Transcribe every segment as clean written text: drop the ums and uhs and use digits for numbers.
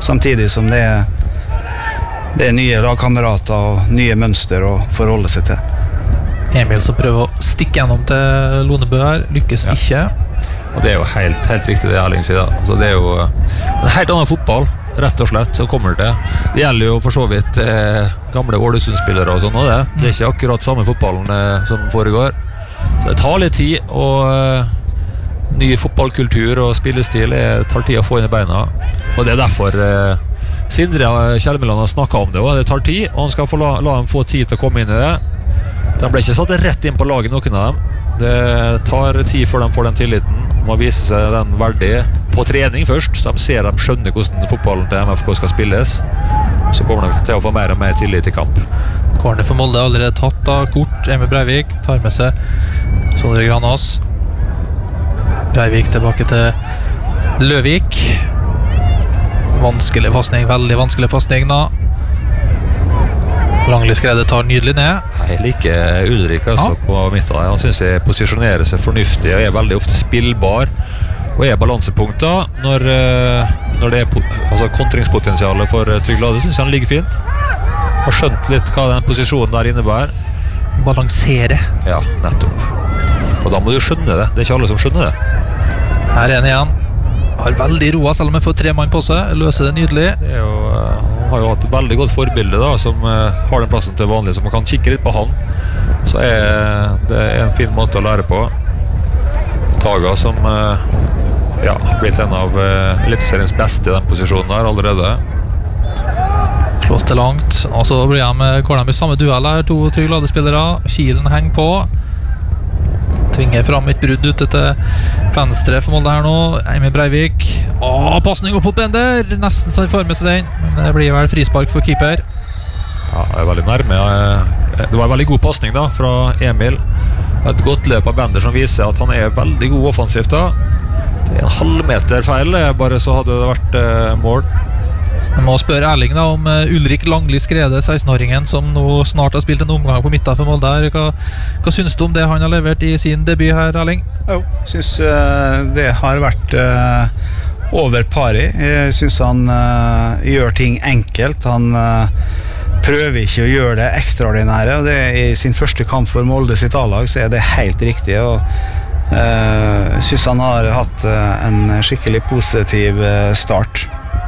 samtidig som det er nye lagkamerater og nye mønster å forholde seg til. Emil som prøver å stikke gjennom til Lonebø her, lykkes ikke. Og det er jo helt riktig det Erling sier da. Altså, det er jo en helt annen fotball, rett og slett, som kommer til. Det gjelder jo for så vidt gamle Ålesund-spillere og sånn, og det er ikke akkurat samme fotballen som foregår. Så det tar litt tid, og ny fotballkultur og spillestil tar tid å få inn i beina. Og det er derfor Sindre Kjelmeland har snakket om det, og det tar tid, og han skal få la dem få tid til å komme inn i det. De ble ikke satt rett inn på laget, noen av dem. Det tar tid før de får den tilliten. De må vise seg den verdig på trening først, så de skjønner hvordan fotballen til MFK skal spilles. Så kommer de til å få mer og mer tillit i kamp. Corner for Molde allerede tatt av kort. Emil Breivik tar med seg Sondre Granås. Breivik tilbake til Løvik. Vanskelig passning, veldig vanskelig passning da. Langli Skredet tar nydelig ned. Jeg liker Ulrik på midten. Han synes jeg posisjonerer seg fornuftig og veldig ofte spillbar og balansepunkter når det kontringspotensialet for Trygg Lade synes jeg han ligger fint. Har skjønt litt hva den posisjonen der innebærer. Balansere. Ja, nettopp. Og da må du skjønne det. Det er ikke alle som skjønner det. Her en igjen. Har veldig roa selv om jeg får 3 mann på seg. Løser det nydelig. Det er jo har jo hatt et veldig godt forbilde da, som har den plassen til vanlig, så man kan kikke litt på han. Så det en fin måte å lære på. Taga som har blitt en av eliteseriens beste i den posisjonen der allerede. Slås til langt, og så går de i samme duell her, 2 Trygg Lade-spillere. Kilen henger på. Tvinger fram et brudd ute til venstre for Molde her nå. Emil Breivik. Passning opp mot Bender. Nesten så han får med seg den, men det blir vel frispark for keeper. Ja, det er veldig nærme. Det var en veldig god passning da, fra Emil. Et godt løp av Bender som viser at han veldig god offensivt da. Det en halvmeter feil, bare så hadde det vært mål. Jeg må spørre Erling da om Ulrik Langli Skrede, 16-åringen som nå snart har spilt en omgang på midten for Molde her. Hva synes du om det han har levert i sin debut her, Erling? Jo, jeg synes det har vært over pari. Jeg synes han gjør ting enkelt. Han prøver ikke å gjøre det ekstraordinære, og det i sin første kamp for Molde sitt A-lag så det helt riktig, og jeg synes han har hatt en skikkelig positiv start.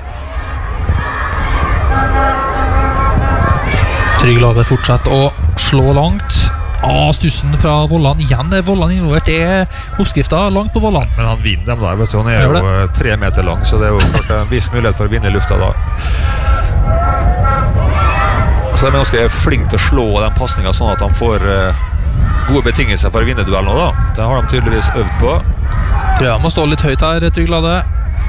Trygg Lade fortsetter å slå langt. Stussen fra Vollan. Igjen Vollan involvert. Det oppskriften langt på Vollan. Men han vinner dem der, vet du. Han jo 3 meter lang, så det jo klart en viss mulighet for å vinne i lufta da. Så de ganske flink til å slå den passningen sånn at han får gode betingelser for å vinne duellen nå da. Det har de tydeligvis øvd på. Prøver å stå litt høyt her, Trygg Lade.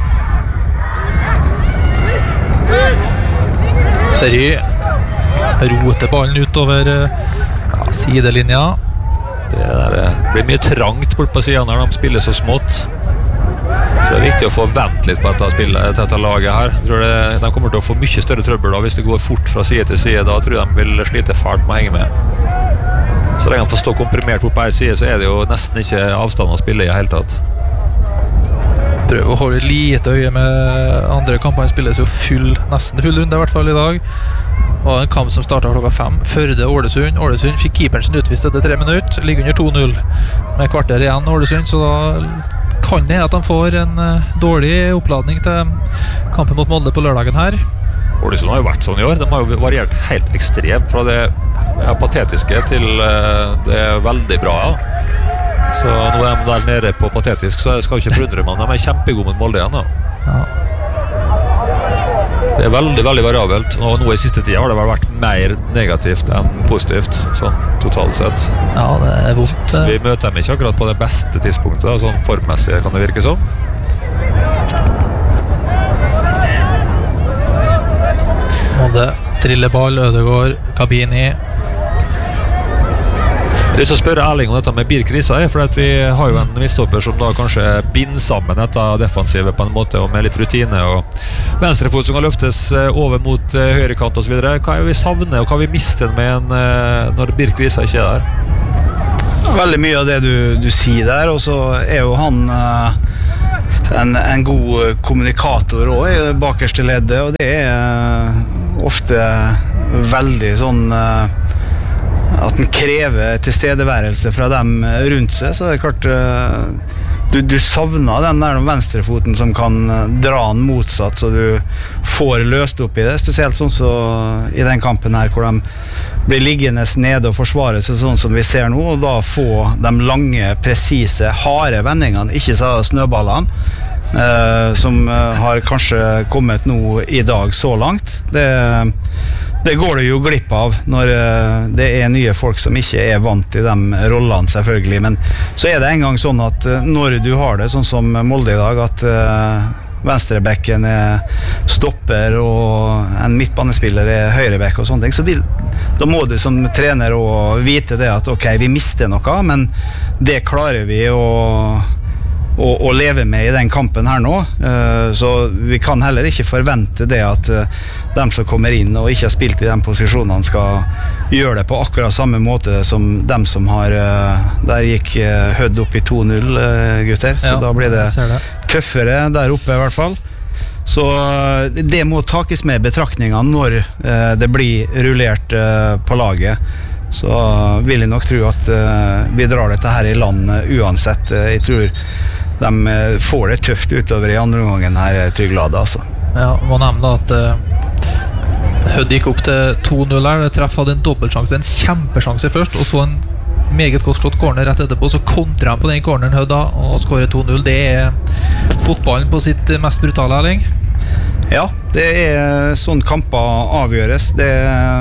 Seri roter ballen utover sidelinja. Det blir mye trangt bort på siden når de spiller så smått. Så det viktig å få vent litt på dette laget her. Jeg tror de kommer til å få mye større trøbbel da, hvis det går fort fra side til side. Da tror jeg de vil slite fælt med å henge med. Så lenge de får stå komprimert bort på en side, så det jo nesten ikke avstand å spille i hele tatt. Prøv å holde lite øye med andre kamper. Han spilles jo nesten full runde i hvert fall i dag. Og en kamp som startet klokka 5. Førde-Ålesund. Ålesund fikk keeperen sin utvist etter 3 minutter. Ligger under 2-0 med kvarter igjen Ålesund, så da kan det at de får en dårlig oppladning til kampen mot Molde på lørdagen her. Ålesund har jo vært sånn i år. De har jo variert helt ekstremt fra det patetiske til det veldig bra. Så nå de der nede på patetisk, så skal ikke forundre meg. De kjempegode mot Molde igjen da. Ja. Det veldig, veldig variabelt. Og nå i siste tiden har det vært mer negativt enn positivt, sånn totalt sett. Ja, det vondt. Så vi møter dem ikke akkurat på det beste tidspunktet, da, sånn formmessig kan det virke som. Molde, trilleball, Ødegaard, Kabini. Det er så spørre Erling om dette med Birk Risa, for at vi har jo en midtstopper som da kanskje binder sammen dette defensivet på en måte, og med litt rutine og venstrefot som kan løftes over mot høyrekant og så videre. Hva vi savner, og hva vi mister med når Birk Risa ikke der? Veldig mye av det du sier der, og så jo han en god kommunikator også i det bakerste leddet, og det ofte veldig sånn at den krever tilstedeværelse fra dem rundt seg, så det klart du savner den der venstrefoten som kan dra den motsatt, så du får løst opp i det, spesielt sånn så i den kampen her hvor de blir liggende nede og forsvare seg sånn som vi ser nå, og da få de lange, presise, harde vendingene, ikke så snøballene som har kanskje kommet nå i dag så langt. Det går det jo glipp av når det nye folk som ikke vant i de rollene selvfølgelig, men så det en gang sånn at når du har det sånn som Molde i dag, at venstrebekken stopper og en midtbanespiller høyrebekk og sånne ting, så da må du som trener også vite det at ok, vi mister noe, men det klarer vi å leve med i den kampen her nå, så vi kan heller ikke forvente det at de som kommer inn og ikke har spilt i de posisjonene skal gjøre det på akkurat samme måte som dem som har der gikk Hødd opp i 2-0 gutter, så da blir det tøffere der oppe i hvert fall, så det må takes med betraktningene når det blir rullert på laget, så vil jeg nok tro at vi drar dette her i land uansett. Jeg tror de får det tøft utover i andre omgangen her, Trygglade, altså. Ja, må nevne at Hødd gikk opp til 2-0 her, Treff hadde en dobbeltsjanse, en kjempesjanse først, og så en meget godt slått corner rett etterpå, så kontrer han på den corneren Hødd da, og skårer 2-0. Det fotballen på sitt mest brutale, Erling. Ja, det sånn kamper avgjøres. Det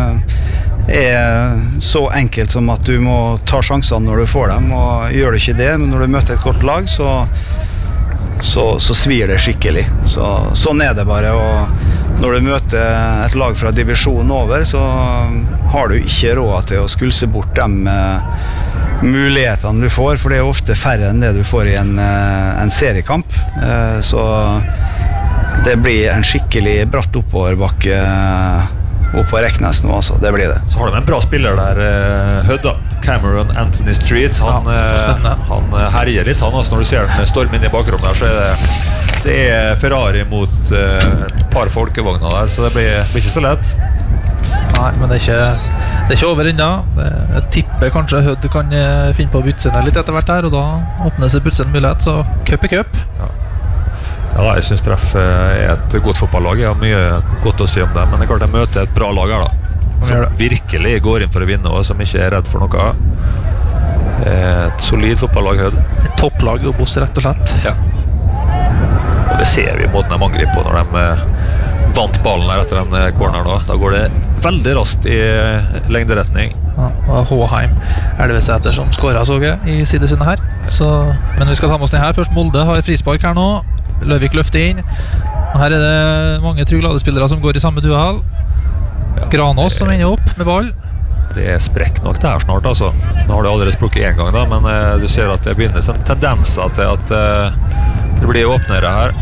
så enkelt som at du må ta sjansene når du får dem, og gjør du ikke det, men når du møter et godt lag, så svir det skikkelig. Sånn det bare, og når du møter et lag fra divisjonen over, så har du ikke råd til å skulse bort de mulighetene du får, for det ofte færre enn det du får i en seriekamp. Så det blir en skikkelig bratt oppoverbakke opp på Reknes nå, altså. Det blir det. Så har de en bra spiller der, Hødd da, Cameron Anthony Street, han herjer litt, han, altså, når du ser den storme inn i bakrommet der, så det Ferrari mot et par folkevogner der, så det blir ikke så lett. Nei, men det ikke over ennå. Jeg tipper kanskje Hødd kan finne på å bytte seg litt etter hvert her, og da åpner seg plutselig en mulighet, så cup i cup. Ja, jeg synes Treff et godt fotballag. Jeg har mye godt å si om det, men det er klart jeg møter et bra lag her da, som virkelig går inn for å vinne, og som ikke redd for noe. Et solid fotballag Hødd. Et topplag og boss, rett og slett. Ja. Og det ser vi i måten de angriper på når de vant ballen her etter en corner nå. Da går det veldig raskt i lengderetning. Ja, og Håheim Elveseter som skåret, så jeg, i sidesynet her. Men vi skal ta med oss den her. Først Molde har frispark her nå. Løvik løfter inn, og her det mange Trygglade-spillere som går i samme duell. Granås som ender opp med ball. Det sprekk nok det her snart, altså. Nå har det allerede sprukket en gang da, men du ser at det begynner tendenser til at det blir åpnere her.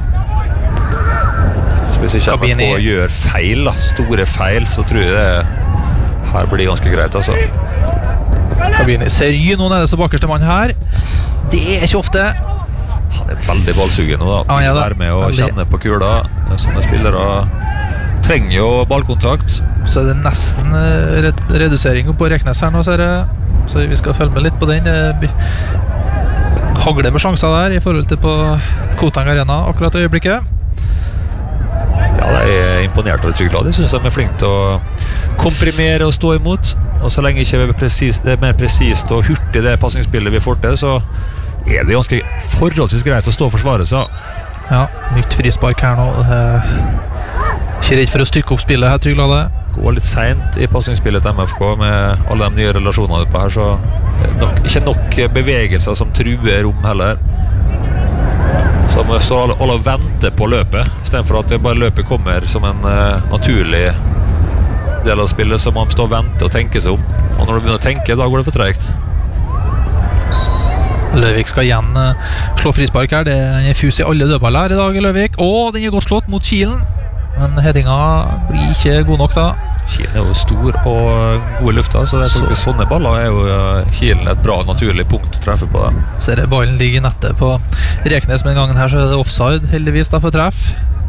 Så hvis ikke man får gjøre feil da, store feil, så tror jeg det her blir ganske greit, altså. Kabini Sery, nå det så bakerste mann her. Det ikke ofte. Han veldig ballsugen nå da. Han er med å kjenne på kula. Sånne spillere trenger jo ballkontakt. Så det nesten redusering på Reknes her nå, så vi skal følge med litt på den. Hagler med sjanser der i forhold til på Koteng Arena akkurat i øyeblikket. Ja, det imponert over Trygglade. Jeg synes de flinke til å komprimere og stå imot. Og så lenge ikke det mer presist og hurtig det passingsspillet vi får til, så det ganske forholdsvis greit å stå og forsvare seg. Ja, nytt frispark her nå. Ikke redd for å stykke opp spillet her, Trygglade. Går litt sent i passingsspillet til MFK med alle de nye relasjonene på her, så ikke nok bevegelser som truer rom heller. Så man står alle og venter på løpet, i stedet for at det bare løpet kommer som en naturlig del av spillet, så man står og venter og tenker seg om. Og når du begynner å tenke, da går det for tregt. Løvik skal igjen slå frispark her. Det fus i alle dødballer her i dag, Løvik. Og den godt slått mot Kielen, men headinga blir ikke god nok da. Kilen jo stor og god i lufta, så det er faktisk sånne baller er jo Kilen et bra naturlig punkt å treffe på det. Ser jeg ballen ligger i nettet på Reknes, men gangen her så er det offside, heldigvis da for treff.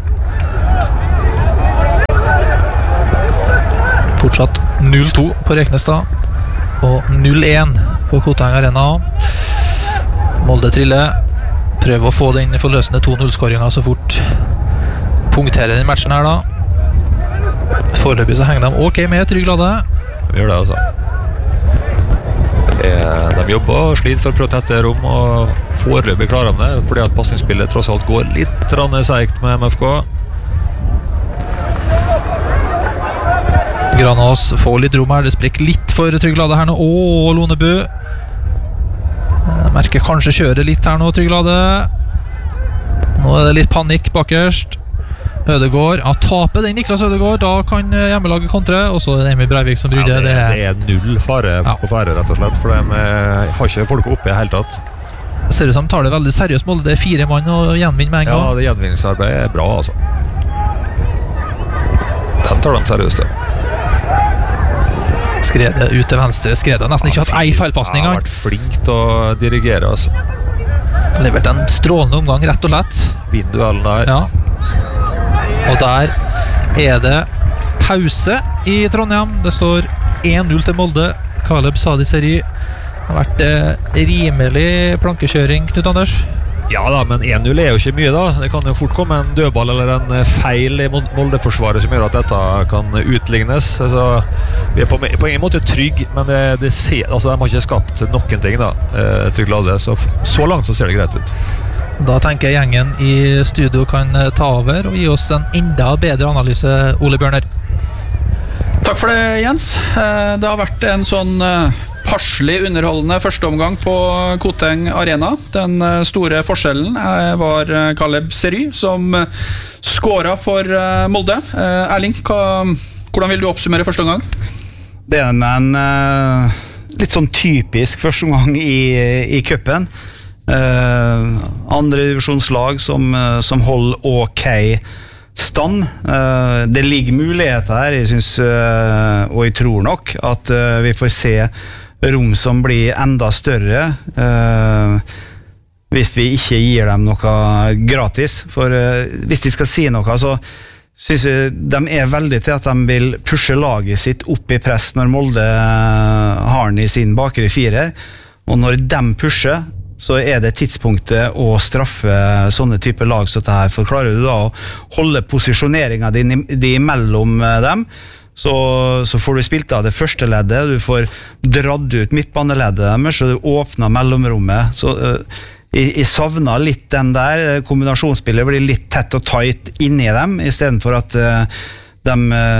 Fortsatt 0-2 på Reknes da, og 0-1 på Koteng Arena. Molde triller, prøver å få den forløsende 2-0-skåringen så fort punkterer den matchen her da. Foreløpig så henger de ok med Trygg Lade. De gjør det altså. De jobber og sliter for å prøve å tette rom, og foreløpig klarer de det, fordi at passningsspillet tross alt går litt seigt med MFK. Granås får litt rom her, det sprekker litt for Trygg Lade her nå. Lonebu. Jeg merker kanskje kjører litt her nå, Trygg Lade. Nå er det litt panikk bakerst. Ødegård, taper den Niklas Ødegård, da kan hjemmelaget kontre, og så er det Emil Breivik som brydde. Det er null fare på fære, rett og slett, for de har ikke folk oppe i hele tatt. Det ser ut som de tar det veldig seriøst, Molde. Det er 4 mann og gjenvinn med en gang. Ja, det gjenvinningsarbeidet er bra, altså. Den tar de seriøst, det. Skredet ut til venstre, Skredet nesten ikke hatt ei feilpassning. Han har vært flink til å dirigere, altså. Levert en strålende omgang, rett og lett. Vindduellen der. Ja. Og der er det pause i Trondheim. Det står 1-0 til Molde. Caleb Sadi Seri har vært rimelig plankekjøring, Knut Anders. Ja da, men 1-0 er jo ikke mye da. Det kan jo fort komme en dødball eller en feil i Molde-forsvaret som gjør at dette kan utlignes. Altså, vi er på ingen måte trygg, men det ser, altså, de har ikke skapt noen ting da, Trygg Lade, så langt så ser det greit ut. Da tenker jeg gjengen i studio kan ta over og gi oss en enda bedre analyse, Ole Bjørner. Takk for det, Jens. Det har vært en sånn passelig underholdende første omgang på Koteng Arena. Den store forskjellen var Caleb Seri som skåret for Molde. Erling, hvordan vil du oppsummere første omgang? Det er en litt sånn typisk første omgang i cupen. Andre divisjonslag som holder ok stand. Det ligger muligheter her, jeg synes, og jeg tror nok at vi får se rom som blir enda større hvis vi ikke gir dem noe gratis. For hvis de skal si noe, så synes jeg de er veldig til at de vil pushe laget sitt opp i press når Molde har den i sin bakre firer, og når de pusher så er det tidspunktet å straffe sånne typer lag som dette her, for klarer du da å holde posisjoneringen din mellom dem, så får du spilt av det første leddet, du får dratt ut midtbaneleddet deres, så du åpner mellomrommet, så jeg savner litt den der, kombinasjonsspillet blir litt tett og tight inni dem, i stedet for at de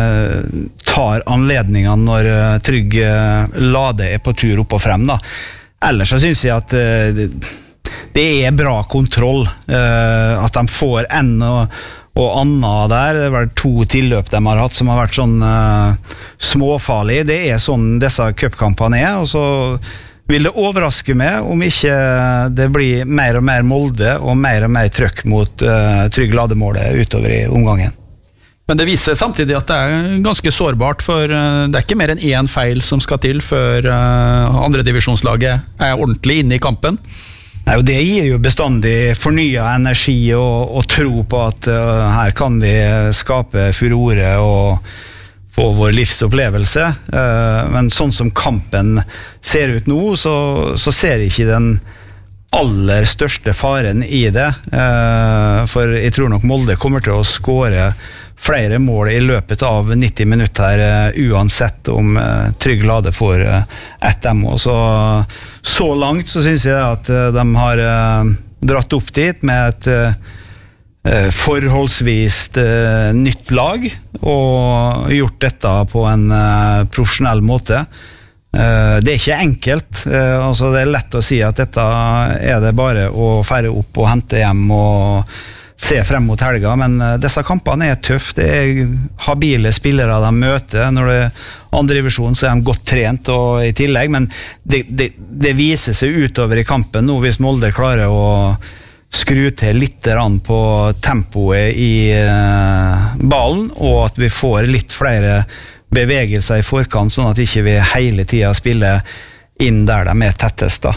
tar anledningen når Trygg Lade er på tur opp og frem da. Ellers så synes jeg at det er bra kontroll, at de får en og annet der. Det er vel 2 tilløp de har hatt som har vært sånn småfarlige. Det er sånn disse cupkampene er, og så vil det overraske meg om ikke det blir mer og mer Molde og mer trøkk mot Trygg Lademålet utover i omgangen. Men det viser samtidig at det er ganske sårbart, for det er ikke mer enn 1 feil som skal til før andre divisjonslaget er ordentlig inne i kampen. Nei, og det gir jo bestandig fornyet energi og tro på at her kan vi skape furore og få vår livsopplevelse. Men sånn som kampen ser ut nå, så ser ikke den aller største faren i det. For jeg tror nok Molde kommer til å skåre flere mål i løpet av 90 minutter uansett om Trygg Lade får ett MO. Så langt så synes jeg at de har dratt opp dit med et forholdsvis nytt lag og gjort dette på en profesjonell måte. Det er ikke enkelt, altså det er lett å si at dette er det bare å fære opp og hente hjem og se frem mot helga, men disse kampene er tøff. Det er habile spillere de møter. Når det er andre divisjon så er de godt trent og i tillegg, men det viser seg utover i kampen nå hvis Molde klarer å skru til litt på tempoet i ballen, og at vi får litt flere bevegelser i forkant, sånn at ikke vi hele tiden spiller inn der de tettest da.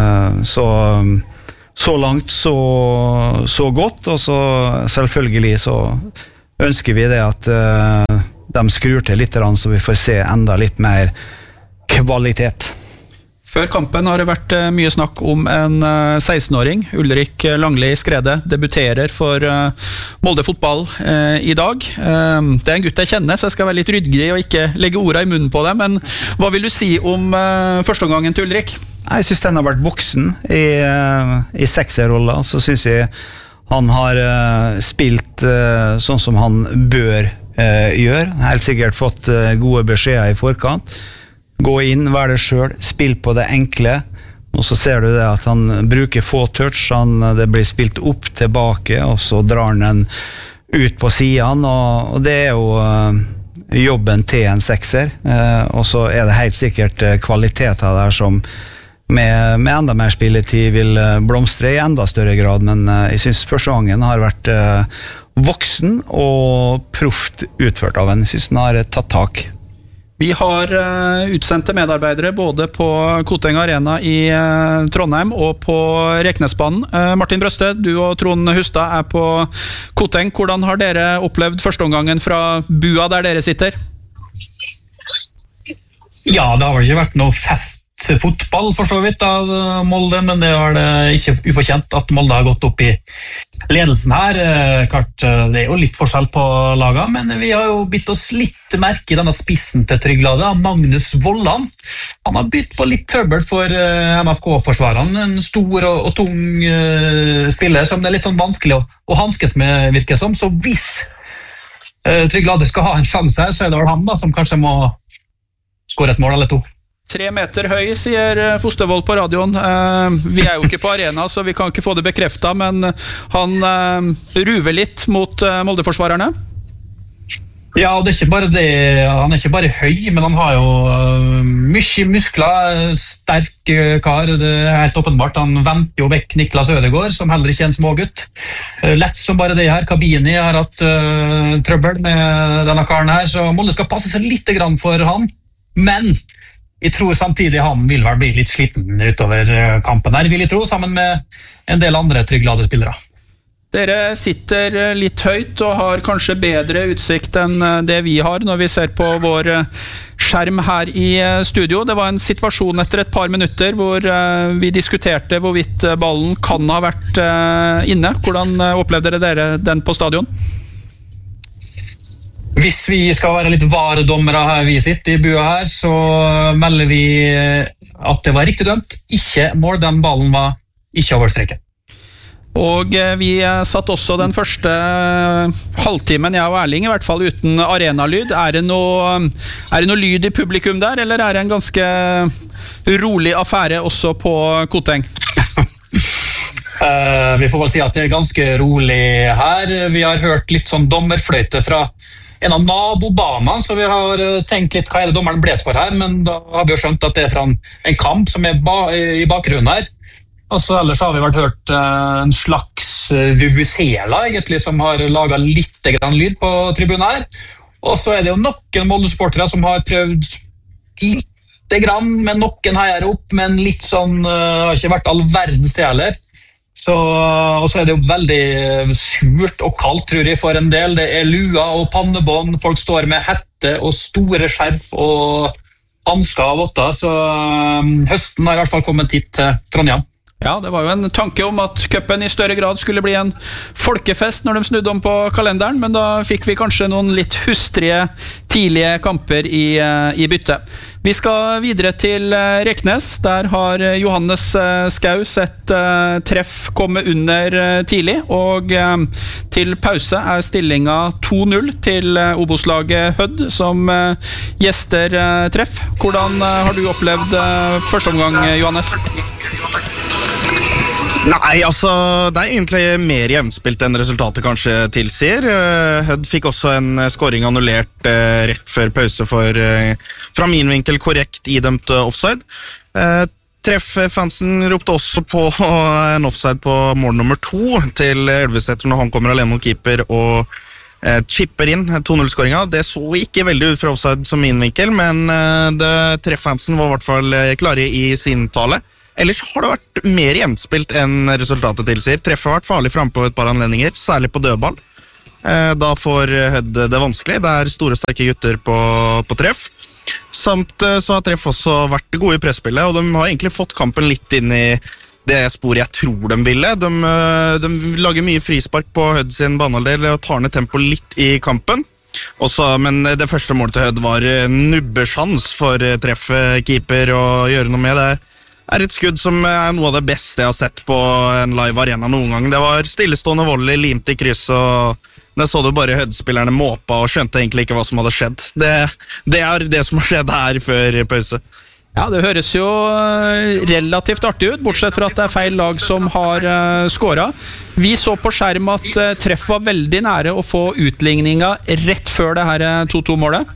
Så langt så godt, og så selvfølgelig så ønsker vi det at de skrur til litt, så vi får se enda litt mer kvalitet. Før kampen har det vært mye snakk om en 16-åring. Ulrik Langli Skrede debuterer for Molde fotball i dag. Det en gutt jeg kjenner, så jeg skal være litt ryddig og ikke legge ordet i munnen på det, men hva vil du si om førsteomgangen til Ulrik? Jeg synes den har vært voksen i sekserrolla, så synes jeg han har spilt sånn som han bør gjøre. Helt sikkert fått gode beskjeder i forkant. Gå inn, vær det selv, spill på det enkle, og så ser du det at han bruker få touch, det blir spilt opp tilbake, og så drar han den ut på siden, og det jo jobben til en sekser, og så det helt sikkert kvaliteter der som med enda mer spilletid vil blomstre i enda større grad, men jeg synes første gangen har vært voksen og proft utført av en. Jeg synes den har tatt tak. Vi har utsendte medarbeidere både på Koteng Arena i Trondheim og på Reknesbanen. Martin Brøste, du og Trond Hustad på Koteng. Hvordan har dere opplevd førsteomgangen fra bua der dere sitter? Ja, det har vel ikke vært noe fotball for så vidt av Molde, men det har det ikke ufortjent at Molde har gått opp i ledelsen her. Klart, det jo litt forskjell på laget, men vi har jo bitt oss litt merke i denne spissen til Trygglade, Magnus Vollan. Han har bytt på litt trøbbel for MFK-forsvareren, en stor og tung spiller som det litt sånn vanskelig å hanskes med, virker som. Så hvis Trygglade skal ha en sjanse her, så det vel han da, som kanskje må skåre et mål eller to. 3 meter høy, sier Fostervold på radioen. Vi jo ikke på arena, så vi kan ikke få det bekreftet, men han ruver litt mot Molde-forsvarerne. Ja, og det ikke bare det. Han ikke bare høy, men han har jo mye muskler, sterk kar. Det helt åpenbart. Han venter jo vekk Niklas Ødegård, som heller ikke en smågutt. Lett som bare det her. Kabini har hatt trøbbel med denne karen her, så Molde skal passe seg litt grann for han. Men jeg tror samtidig han vil vel bli litt sliten utover kampen her, vil jeg tro, sammen med en del andre Trygglade-spillere. Dere sitter litt høyt og har kanskje bedre utsikt enn det vi har når vi ser på vår skjerm her i studio. Det var en situasjon etter et par minutter hvor vi diskuterte hvorvidt ballen kan ha vært inne. Hvordan opplevde dere den på stadion? Hvis vi skal være litt varedommere her vi sitter i bua her, så melder vi at det var riktig dømt. Ikke mål, den ballen var ikke over streken. Og vi satt også den første halvtimen, jeg og Erling, i hvert fall uten arenalyd. Det noe lyd i publikum der, eller det en ganske rolig affære også på Koteng? Vi får vel si at det ganske rolig her. Vi har hørt litt sånn dommerfløyte fra en av nabobanene, så vi har tenkt litt hva det dommeren bles for her, men da har vi jo skjønt at det fra en kamp som i bakgrunnen her. Og så ellers har vi vært hørt en slags vuvuzela egentlig, som har laget litt grann lyd på tribunen her. Og så det jo noen Molde-sportere som har prøvd litt grann, med noen her opp, men litt sånn, har ikke vært all verdens til heller. Og så det jo veldig surt og kaldt, tror jeg, for en del. Det lua og pannebånd, folk står med hette og store skjerf og hansker av åtta, så høsten har i hvert fall kommet hit til Trondheim. Ja, det var jo en tanke om at cupen i større grad skulle bli en folkefest når de snudde om på kalenderen, men da fikk vi kanskje noen litt hustrige tidlige kamper i bytte. Vi skal videre til Reknes. Der har Johannes Skau sett treff komme under tidlig, og til pause stillinga 2-0 til Obos-laget Hødd, som gjester treff. Hvordan har du opplevd første omgang, Johannes? Nei, altså, det egentlig mer jevnspilt enn resultatet kanskje tilsier. Hødd fikk også en scoring annullert rett før pause for, fra min vinkel, korrekt idømt offside. Treff-fansen ropte også på en offside på mål nummer 2 til Elveseter når han kommer alene mot keeper og chipper inn 2-0-skåringen. Det så ikke veldig ut fra offside som min vinkel, men treffansen var I hvert fall klare I sin tale. Ellers har det vært mer jevnspilt enn resultatet tilsier. Treffet har vært farlig frem på et par anledninger, særlig på dødball. Da får Hødd det vanskelig. Det store, sterke gutter på treff. Samt så har Treff også vært gode I presspillet, og de har egentlig fått kampen litt inn I det sporet jeg tror de ville. De lager mye frispark på Hødd sin banehalvdel og tar ned tempo litt I kampen. Men det første målet til Hødd var nubbesjans for Treff keeper å gjøre noe med det. Et skudd som noe av det beste jeg har sett på en live arena noen gang. Det var stillestående volley, limt I kryss, og det så du bare Hødd-spillerne måpa og skjønte egentlig ikke hva som hadde skjedd. Det det som har skjedd her før pause. Ja, det høres jo relativt artig ut, bortsett fra at det feil lag som har skåret. Vi så på skjerm at Treff var veldig nære å få utligninga rett før det her 2-2-målet.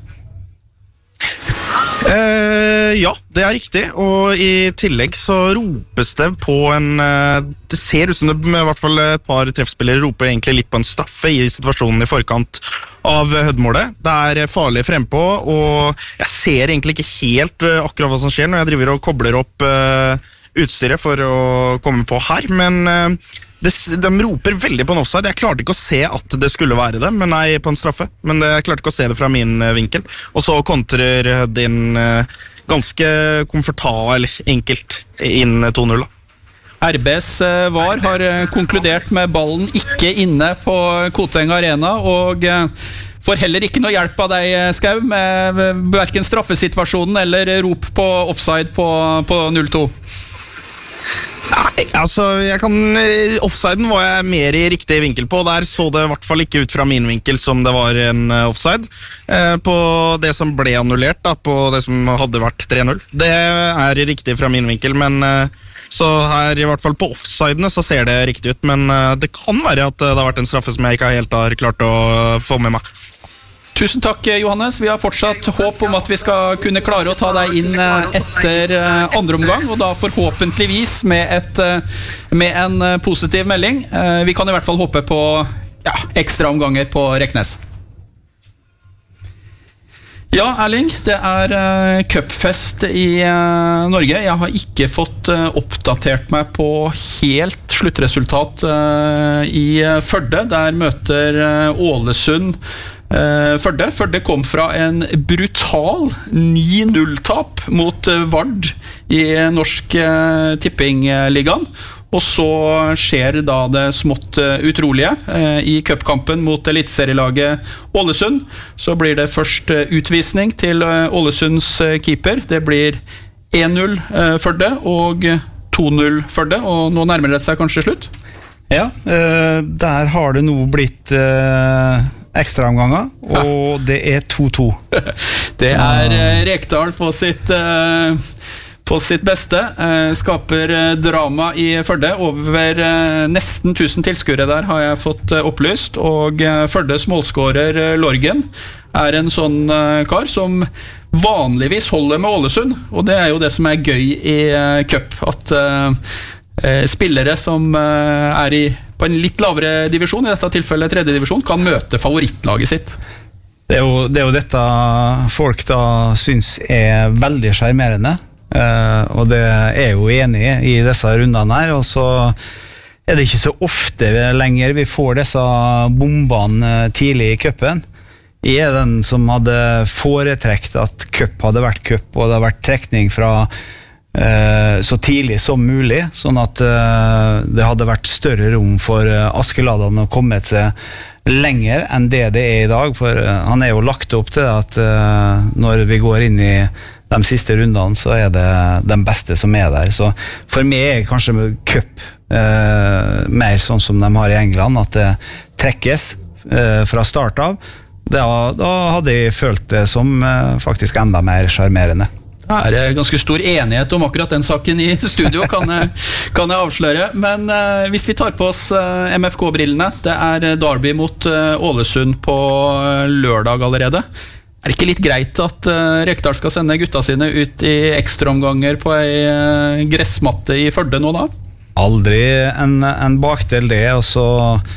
Ja, det riktig, og I tillegg så ropes det på det ser ut som det I hvert fall et par treffspillere roper egentlig litt på en straffe I situasjonen I forkant av Hødd-målet. Det farlig frempå, og jeg ser egentlig ikke helt akkurat hva som skjer når jeg driver og kobler opp utstyret for å komme på her, men de roper veldig på en offside. Jeg klarte ikke å se at det skulle være det, men nei, på en straffe. Men jeg klarte ikke å se det fra min vinkel. Og så kontrer Hødd inn ganske komfortabelt, enkelt inn 2-0. RBs VAR har konkludert med ballen ikke inne på Koteng Arena, og får heller ikke noe hjelp av deg, Skau, med hverken straffesituasjonen eller rop på offside på 0-2. Nei, altså offsiden var jeg mer I riktig vinkel på. Der så det I hvert fall ikke ut fra min vinkel som det var en offside. På det som ble annullert da, på det som hadde vært 3-0. Det riktig fra min vinkel, men så her I hvert fall på offsidene så ser det riktig ut. Men det kan være at det har vært en straffe som jeg ikke helt har klart å få med meg. Tusen takk, Johannes. Vi har fortsatt håp om at vi skal kunne klare å ta deg inn etter andre omgang, og da forhåpentligvis med en positiv melding. Vi kan I hvert fall håpe på ekstra omganger på Reknes. Ja, Erling, det cupfest I Norge. Jeg har ikke fått oppdatert meg på helt sluttresultat I Førde. Der møter Ålesund Førde kom fra en brutal 9-0-tap mot Vard I Norsk Tippingligaen, og så skjer da det smått utrolige I cupkampen mot elitserielaget Ålesund. Så blir det først utvisning til Ålesunds keeper. Det blir 1-0 Førde og 2-0 Førde, og nå nærmer det seg kanskje slutt. Ja, der har det nå blitt ekstraomganger, og det 2-2. Det Rekdal på sitt beste, skaper drama I Førde. Over nesten 1000 tilskuere der har jeg fått opplyst, og Førdes målskårer Lorgen en sånn kar som vanligvis holder med Ålesund, og det jo det som gøy I cup, at spillere som på en litt lavere divisjon, I dette tilfellet 3. divisjon, kan møte favorittlaget sitt. Det jo dette folk da synes veldig skjermerende, og det jo enig I disse rundene her, og så det ikke så ofte lenger vi får disse bombene tidlig I cupen. Jeg den som hadde foretrekt at cup hadde vært cup, og det hadde vært trekning fra så tidlig som mulig, sånn at det hadde vært større rom for Askeladene å komme seg lenger enn det I dag, for han jo lagt opp til at når vi går inn I de siste rundene, så det den beste som der. Så for meg kanskje cup mer sånn som de har I England, at det trekkes fra start av. Da hadde jeg følt det som faktisk enda mer skjermerende. Det ganske stor enighet om akkurat den saken I studio, kan jeg avsløre. Men hvis vi tar på oss MFK-brillene, det Derby mot Ålesund på lørdag allerede. Det ikke litt greit at Rekdal skal sende gutta sine ut I ekstraomganger på en gressmatte I Førde nå da? Aldri en bakdel det, og så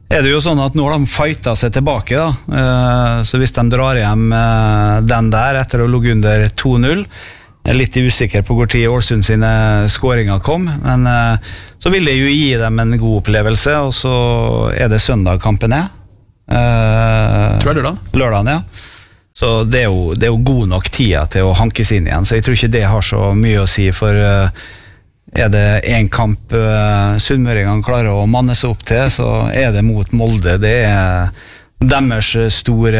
er det jo sånn at nå har de fightet seg tilbake da. Så hvis de drar hjem den der etter å ligge under 2-0, jeg er litt usikker på hvor tid Ålesund sine skåringer kom, men så vil det jo gi dem en god opplevelse, og så er det søndag kampen Tror jeg lørdag? Lørdagen, ja. Så det er jo god nok tida til å hankes inn igjen, så jeg tror ikke det har så mye å si, for er det en kamp Sunnmøringene klarer å manne seg opp til, så er det mot Molde. Det er deres store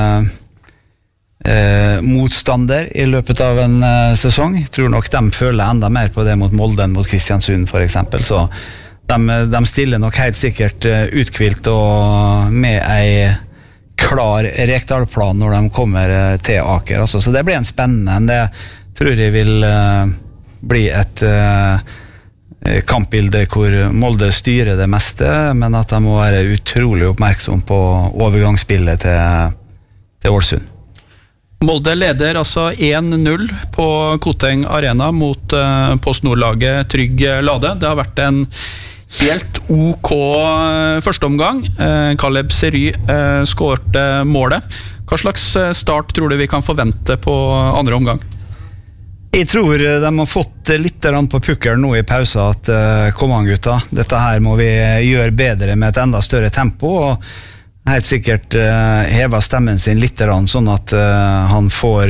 motstander i løpet av en sesong. Jeg tror nok de føler enda mer på det mot Molde enn mot Kristiansund for eksempel, så de stiller nok helt sikkert utkvilt og med en klar Rekdal-plan når de kommer til Aker, altså. Så det blir en spennende, det tror jeg vil bli et kampbilde hvor Molde styrer det meste, men at de må være utrolig oppmerksom på overgangsspillet til Ålesund. Molde leder altså 1-0 på Koteng Arena mot PostNord-laget Trygg Lade. Det har vært en helt OK første omgang. Caleb Sery skårte målet. Hva slags start tror du vi kan forvente på andre omgang? Jeg tror de har fått litt på pukkelen nå i pausen at kom an gutta, dette her må vi gjøre bedre med et enda større tempo, og helt sikkert heva stemmen sin litt sånn at han får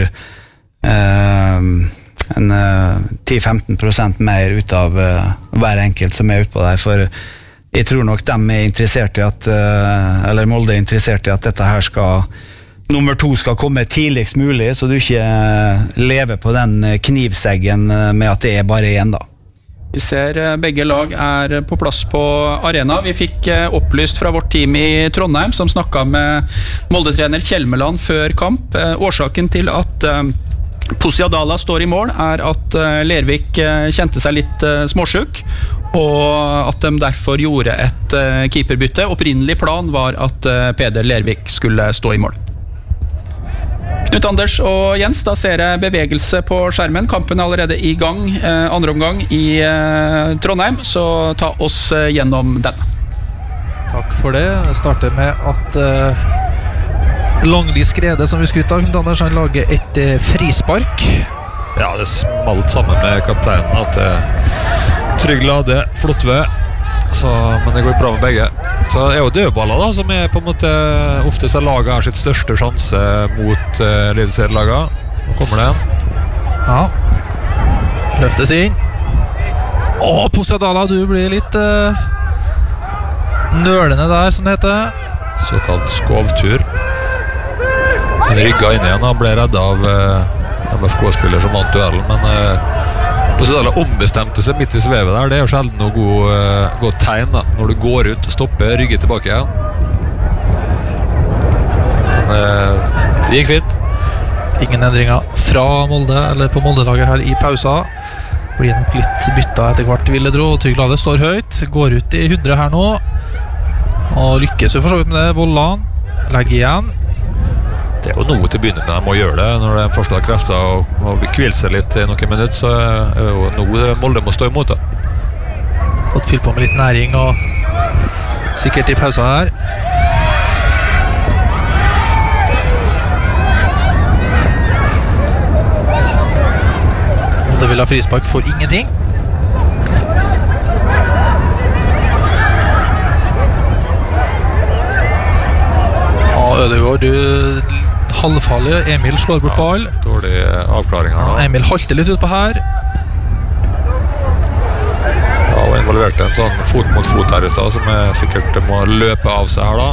en 10-15% mer ut av hver enkelt som er utpå der, for jeg tror nok de er interessert i at eller Molde er interessert i at dette her nummer 2 skal komme tidligst mulig, så du ikke lever på den knivseggen med at det er bare en da. Vi ser begge lag er på plass på arena. Vi fikk opplyst fra vårt team i Trondheim, som snakket med Molde-trener Kjelmeland før kamp. Årsaken til at Posiadala står i mål er at Lervik kjente seg litt småsjuk, og at de derfor gjorde et keeperbytte. Opprinnelig plan var at Peder Lervik skulle stå i mål. Knut Anders og Jens, da ser jeg bevegelse på skjermen. Kampen er allerede i gang, andre omgang i Trondheim, så ta oss gjennom den. Takk for det. Jeg starter med at Langli Skrede, som vi skrytte av, Knut Anders, han lager et frispark. Ja, det smalt sammen med kapteinen at Trygg Lade, Flotve, men det går bra med begge. Så det er jo dødballer da, som er på en måte ofte så laget har sitt største sjanse mot eliteserielaget. Nå kommer det en. Ja. Løftes inn. Posiadala, du blir litt nølende der, som det heter. Såkalt skovtur. Han rygget inn igjen og ble reddet av MFK-spiller som vant duellen, men Posiadala ombestemte seg midt i svevet der. Det er jo sjelden noe godt tegn da, når du går ut, stopper, rygger tilbake igjen. Men det gikk fint. Ingen endringer fra Molde, eller på Molde-laget her i pausa. Blir nok litt bytta etter hvert, vil jeg tro. Trygg Lade står høyt, går ut i 100 her nå, og lykkes jo for så vidt med det. Vollan legger igjen. Det er jo noe til å begynne med, de må gjøre det når de først har krefter og kvilt seg litt i noen minutter, så er det jo noe Molde må stå imot da. Fått fylt på med litt næring og sikkert i pausa her. Molde vil ha frispark for ingenting. Ødegård, du halvfarlig. Emil slår bort ball. Dårlig avklaring her nå. Emil halter litt ut på her. Ja, og involverte en sånn fot mot fot her i sted, som sikkert må løpe av seg her da.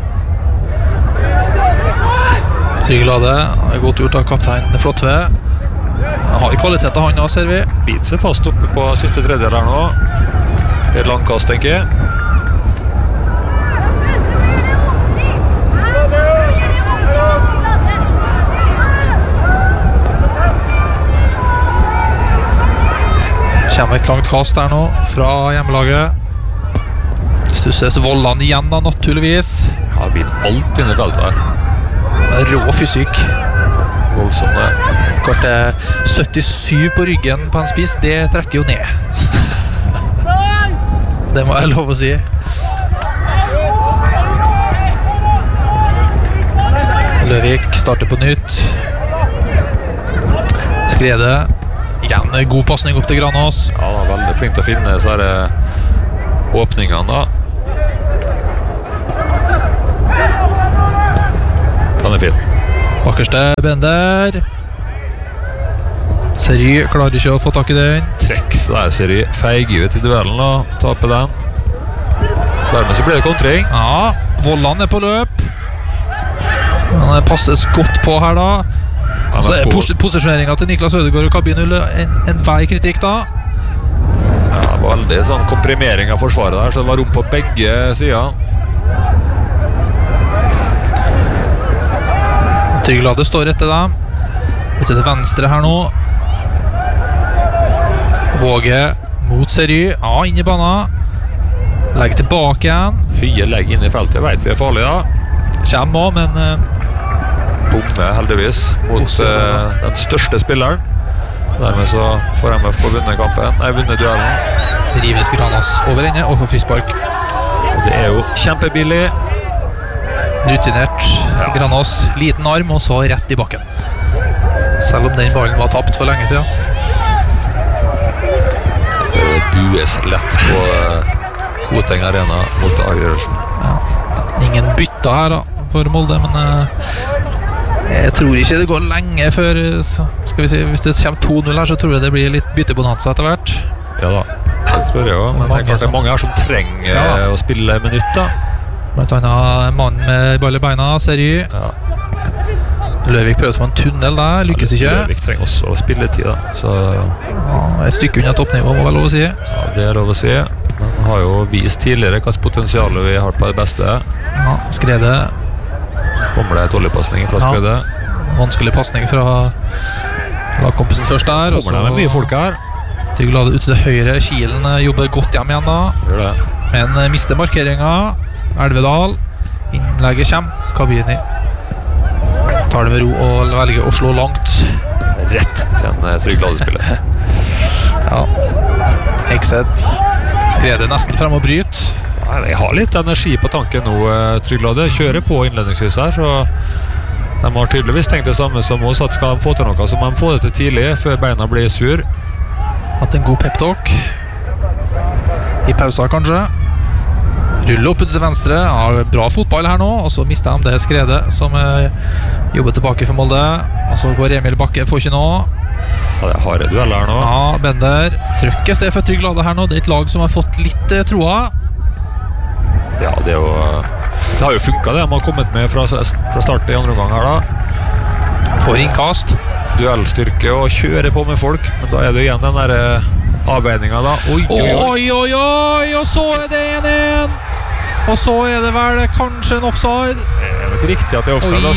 Trygg Lade er godt gjort av kaptein Flotve. Han har kvalitet av han også, ser vi. Biter seg fast oppe på siste tredjedel her nå. Det er et langkast, tenker jeg. Kommer et langt kast der nå fra hjemmelaget. Stusses Vollan igjen da, naturligvis. Ja, det blir alt inne i feltet her. Rå fysikk. Voldsomt det. Kort 77 på ryggen på en spiss, det trekker jo ned. Det må jeg lov å si. Løvik starter på nytt. Skrede. Igjen god passning opp til Granås. Ja, da, veldig flink til å finne så er det åpningene da. Den er fin. Bakkerste Bender. Seri klarer ikke å få tak i den. Trekk, så der Seri feiger ut i duellen da. Taper den. Dermed så blir det kontring. Ja, Vollan er på løp. Han passes godt på her da. Så er posisjoneringen til Niklas Ødegaard og Kabin en vei kritikk da. Ja, det var veldig sånn komprimering av forsvaret der, så det var rom på begge sider. Trygglade står etter dem. Ute til venstre her nå. Våge mot Seri. Ja, inn i banen. Legg tilbake igjen. Høye legg inn i feltet, vet vi er farlig da. Kjem også, men bomme heldigvis mot den største spilleren. Dermed så får MF på vunnet kampen. Nei, vunnet duellen. Rives Granås over ende og får frispark. Og det er jo kjempebillig. Rutinert Granås. Liten arm og så rett i bakken. Selv om den ballen var tapt for lenge siden. Det bues lett på Koteng Arena mot avgjørelsen. Ja. Ingen bytta her da for Molde, men jeg tror ikke det går lenge før skal vi si, hvis det kommer 2-0 her, så tror jeg det blir litt byttebonanza etter hvert. Ja da, det tror jeg også. Men det er klart det er mange her som trenger å spille minutt da. Blant annet en mann med ball i beina, Seri. Ja. Løvik prøver som en tunnel der, lykkes ikke. Løvik trenger også spilletid da. Så et stykke unna toppnivå, må vel lov å si. Ja, det er lov å si. Men han har jo vist tidligere hva potensial vi har på det beste. Ja, Skrede. Kommer det et oljepasning fra Skrede. Vanskelig passning fra lagkompisen først der. Kommer det med mye folk her. Trygglade ut til høyre. Kielen jobber godt hjem igjen da. Gjør det. Men mister markeringen. Elvedal. Innlegget kommer. Kabini tar det med ro og velger å slå langt. Rett til en Trygglade-spiller. Ja. Exit. Skrede nesten frem og bryt. Jeg har litt energi på tanken nå, Trygglade. Kjører på innledningsvis her, så de har tydeligvis tenkt det samme som oss, at skal de få til noe, så må de få det til tidlig, før beina blir sur. Hatt en god pep-talk. I pausa kanskje. Ruller opp ut til venstre. Ja, bra fotball her nå, og så mister de det Skrede, som jobber tilbake for Molde. Og så går Emil Bakke, får ikke noe. Ja, det er harde dueller her nå. Ja, Bender trykkes det for Trygglade her nå. Det er et lag som har fått litt troa. Ja, det har jo funket det. De har kommet med fra start i andre omgang her da. Får innkast. Duellstyrke og kjører på med folk. Men da er det igjen den der avveiningen da. Oi. Og så er det 1-1. Og så er det vel kanskje en offside. Det er nok riktig at det er offside.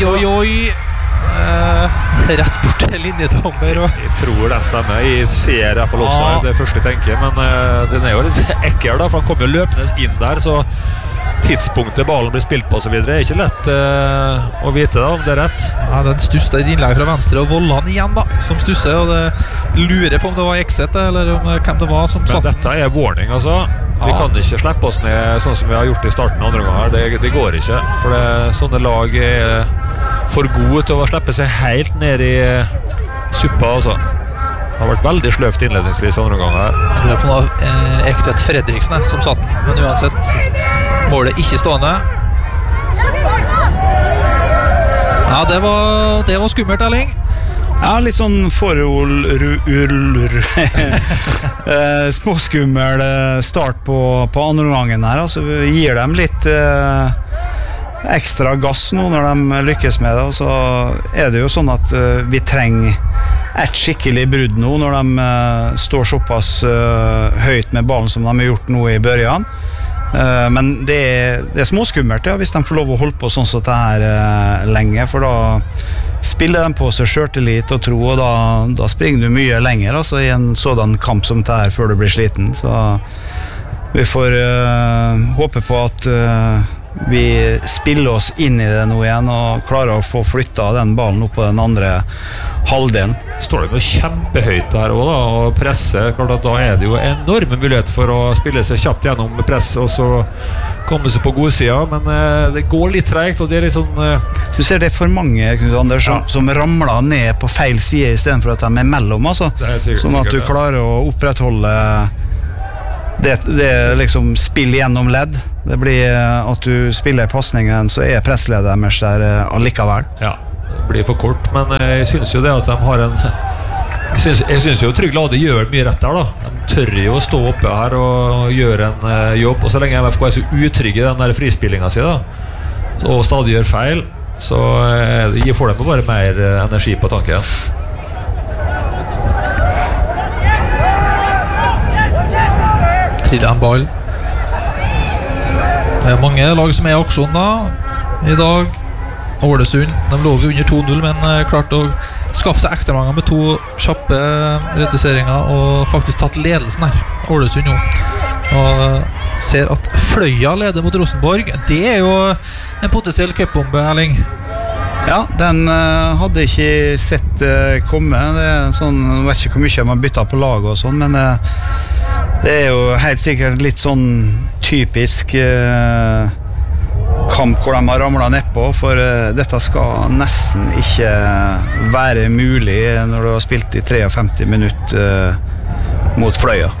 Rett bort til linjedommer. Jeg tror den stemmer. Jeg ser i hvert fall offside, det første jeg tenker. Men den er jo litt ekkel da, for han kommer jo løpende inn der, så tidspunktet ballen blir spilt på og så videre er ikke lett å vite da, om det er rett. Ja, den stusset et innlegg fra venstre og Vollan igjen da, som stusser, og det lurer på om det var exit eller om hvem det var som satt. Men dette er warning altså. Vi kan ikke slippe oss ned sånn som vi har gjort i starten av andre gang her. Det går ikke, for sånne lag er for gode til å slippe seg helt ned i suppa altså. Det har vært veldig sløvt innledningsvis andre gang her. Jeg lurer på noe Ektvedt Fredriksen som satt den, men uansett målet ikke stående. Ja, det var skummelt, Erling. Ja, litt sånn småskummel start på andre gangen her. Altså, vi gir dem litt ekstra gass nå når de lykkes med det. Og så er det jo sånn at vi trenger et skikkelig brudd nå når de står såpass høyt med ballen som de har gjort nå i børjan. Men det er småskummelt hvis de får lov å holde på sånn som det her lenge, for da spiller de på seg selvtillit og tro, og da springer du mye lenger altså, i en sådan kamp som det her før du blir sliten. Så vi får håpe på at vi spiller oss inn i det nå igjen og klarer å få flyttet den ballen opp på den andre halvdelen. Står det noe kjempehøyt der også da, og presse, klart at da det jo enorme muligheter for å spille seg kjapt gjennom press og så komme seg på godsida, men det går litt tregt, og det litt sånn Du ser det for mange, Knut Anders, som ramler ned på feil side i stedet for at de mellom, altså. Sånn at du klarer å opprettholde det liksom spill gjennom ledd. Det blir at du spiller i passningen, så presslederen deres der allikevel. Ja, det blir for kort, men jeg synes jo det at de har en jeg synes jo Trygg Lade gjør mye rett der da. De tør jo å stå oppe her og gjøre en jobb, og så lenge MFK så utrygge i den der frispillingen sin da, og stadig gjør feil, så får de bare mer energi på tanken. Triller en ball. Det mange lag som i aksjon da i dag. Ålesund, de lå under 2-0, men klarte å skaffe seg ekstra mange med 2 kjappe reduseringer og faktisk tatt ledelsen her. Ålesund nå. Og ser at Fløya leder mot Rosenborg. Det jo en potensiell cupbombe, Erling. Ja, den hadde ikke sett komme. Det sånn, jeg vet ikke hvor mye man bytter på laget og sånn, men det jo helt sikkert litt sånn typisk kamp hvor de har ramlet nedpå, for dette skal nesten ikke være mulig når du har spilt i 53 minutter mot Fløya.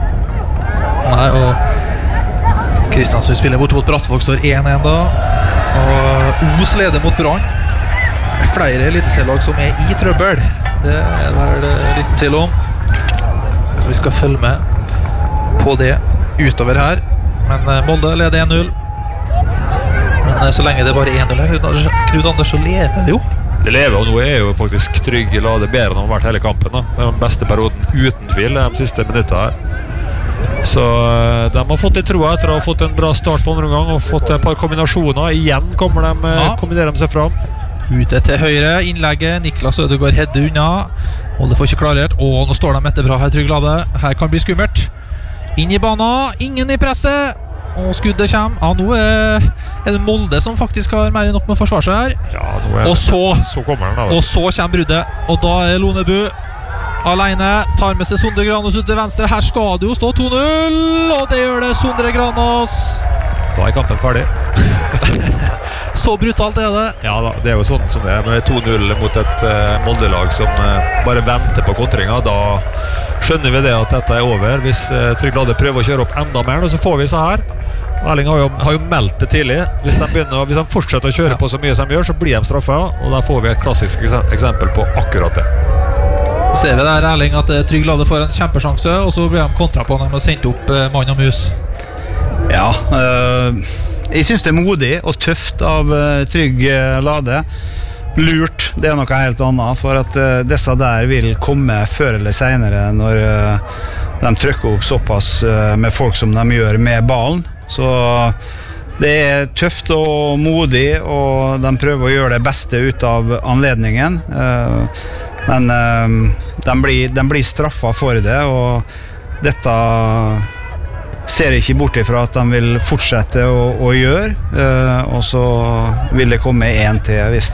Nei, og Kristiansund spiller bort mot Brattvåg, står 1-1 da, og Os leder mot Brann. Flere eliteserielag som i trøbbel, det vel litt til om, så vi skal følge med på det utover her. Men Molde leder 1-0, men så lenge det bare 1-0 her, Knut Anders, så lever det jo. Det lever, og nå jo faktisk Trygg Lade bedre enn han har vært hele kampen da. Det den beste perioden uten tvil de siste minuttene her. Så de har fått litt troa etter å ha fått en bra start på andre omgang og fått et par kombinasjoner. Igjen kombinerer de seg fram. Ute til høyre, innlegget, Niklas Ødegaard hedder unna. Molde får ikke klarert, og nå står de etter bra her, Trygg Lade. Her kan bli skummelt. Inn i banen, ingen i presset, og skuddet kommer. Ja, nå det Molde som faktisk har mer enn nok med å forsvare seg her. Ja, og så kommer den da. Og så kommer bruddet, og da Lonebu alene, tar med seg Sondre Granås ut til venstre. Her skal det jo stå 2-0, og det gjør det Sondre Granås. Da kampen ferdig. Så brutalt det. Ja da, det jo sånn som det med 2-0 mot et Molde-lag som bare venter på kontringa. Da skjønner vi det at dette over. Hvis Trygg Lade prøver å kjøre opp enda mer, så får vi så her. Erling har jo meldt det tidlig. Hvis de fortsetter å kjøre på så mye som de gjør, så blir de straffa, og der får vi et klassisk eksempel på akkurat det. Så ser vi der, Erling, at Trygg Lade får en kjempesjanse, og så blir de kontra på dem og sendt opp mann og mus. Ja, jeg synes det modig og tøft av Trygg Lade. Lurt, det noe helt annet, for at disse der vil komme før eller senere når de trykker opp såpass med folk som de gjør med ballen. Så det tøft og modig, og de prøver å gjøre det beste ut av anledningen. Men de blir straffet for det, og dette ser ikke bort ifra at de vil fortsette å gjøre, og så vil det komme en til hvis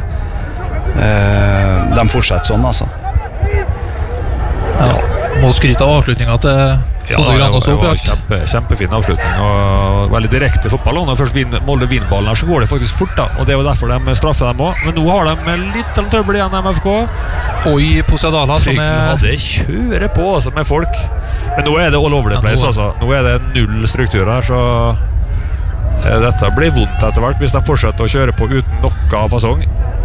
de fortsetter sånn, altså. Ja, må skryte av avslutningen til Sondre Granås opp. Kjempefin avslutning og veldig direkte fotball. Når først Molde vinner ballen her, så går det faktisk fort da, og det jo derfor de straffer dem også. Men nå har de litt trøbbel igjen, MFK. Oi, Posadala som Trygg kjører på altså, med folk. Men nå det all over the place, altså. Nå det null struktur her, så dette blir vondt etter hvert hvis de fortsetter å kjøre på uten noe fasong.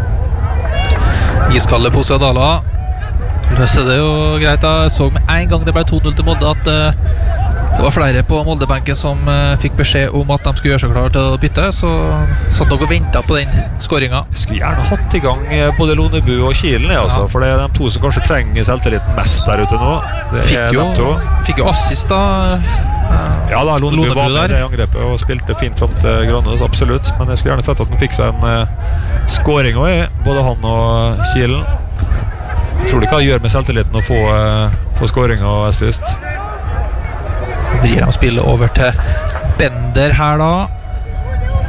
Iskalde Posadala løser det jo greit da. Jeg så med en gang det ble 2-0 til Molde at det var flere på Moldebenken som fikk beskjed om at de skulle gjøre seg klar til å bytte, så satt dere og ventet på den skåringen. Jeg skulle gjerne hatt i gang både Lonebu og Kielen, altså, for det de to som kanskje trenger selvtilliten mest der ute nå. Fikk jo assist da. Ja da, Lonebu var med i angrepet og spilte fint frem til Granås, absolutt, men jeg skulle gjerne sett at han fikk seg en skåring også, både han og Kielen. Jeg tror det kan gjøre med selvtilliten å få skåring og assist. Blir de spille over til Bender her da.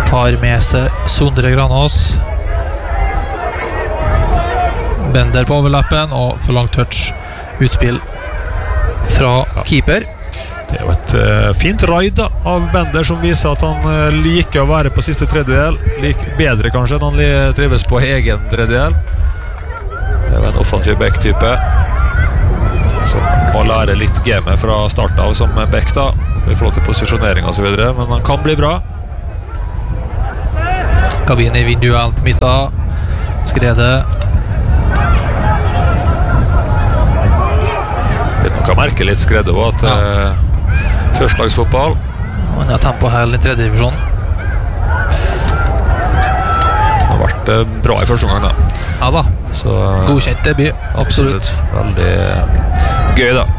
tar med seg Sondre Granås. Bender på overlappen og for langt touch. Utspill fra keeper. Det er jo et fint raid da, av Bender, som viser at han liker å være på siste tredjedel. Bedre kanskje enn han trives på egen tredjedel. Det er jo en offensiv back-type som må lære litt gamet fra start av som back da, i forhold til posisjonering og så videre, men han kan bli bra. Kabin i vinduet på midten. Skredet. Man kan merke litt skredet på at førstlagsfotball. Han har tempo her i tredje divisjon. Det har vært bra i første omgang da. Ja da, så, godkjent debut. Absolutt. Veldig gøy da.